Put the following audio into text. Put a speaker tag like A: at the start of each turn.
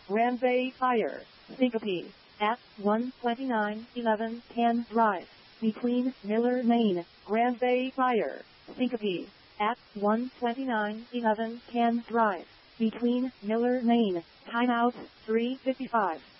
A: Grand Bay Fire, Syncope, at 12911 Can Drive, between Miller Lane, Grand Bay Fire, Syncope, at 12911 Can Drive, between Miller Lane, timeout 3:55.